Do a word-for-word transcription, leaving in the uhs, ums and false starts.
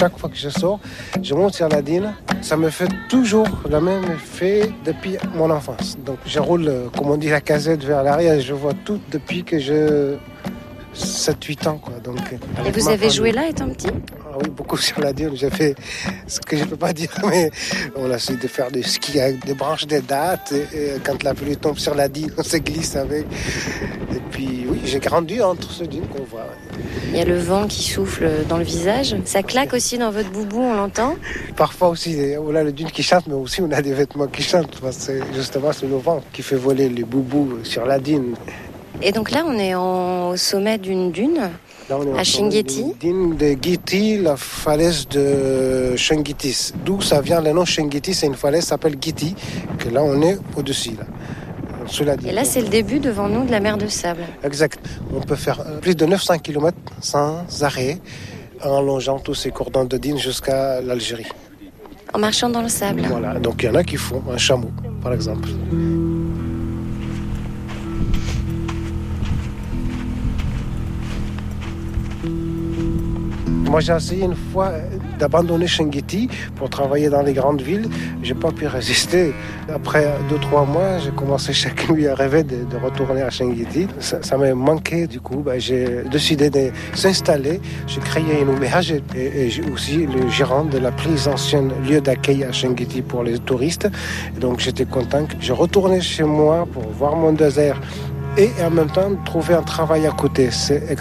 chaque fois que je sors, je monte sur la dune. Ça me fait toujours le même effet depuis mon enfance. Donc je roule, comme on dit, la casette vers l'arrière. Je vois tout depuis que je... sept huit ans, quoi. Donc, et vous avez joué là étant petit ? Ah oui, beaucoup sur la dune. J'ai fait ce que je ne peux pas dire, mais on a essayé de faire du ski avec des branches de dattes. Et, et quand la pluie tombe sur la dune, on se glisse avec. Et puis, oui, j'ai grandi entre ce dune qu'on voit. Il y a le vent qui souffle dans le visage. Ça claque aussi dans votre boubou, on l'entend ? Parfois aussi, on a le dune qui chante, mais aussi on a des vêtements qui chantent. Parce que justement, c'est le vent qui fait voler les boubous sur la dune. Et donc là, on est en, au sommet d'une dune, là, on est à Chinguetti. Dune de Giti, la falaise de Chinguetti. D'où ça vient le nom Chinguetti, c'est une falaise qui s'appelle Giti, que là on est au-dessus. Là, sous la dune. Et là, c'est le début devant nous de la mer de sable. Exact. On peut faire plus de neuf cents kilomètres sans arrêt, en longeant tous ces cordons de dune jusqu'à l'Algérie. En marchant dans le sable. Voilà, donc il y en a qui font un chameau, par exemple. Moi, j'ai essayé une fois d'abandonner Chinguetti pour travailler dans les grandes villes. J'ai pas pu résister. Après deux, trois mois, j'ai commencé chaque nuit à rêver de, de retourner à Chinguetti. Ça, ça m'a manqué, du coup. Ben, j'ai décidé de s'installer. J'ai créé une O M H et, et j'ai aussi le gérant de la plus ancienne lieu d'accueil à Chinguetti pour les touristes. Et donc, j'étais content que je retournais chez moi pour voir mon désert et en même temps trouver un travail à côté. C'est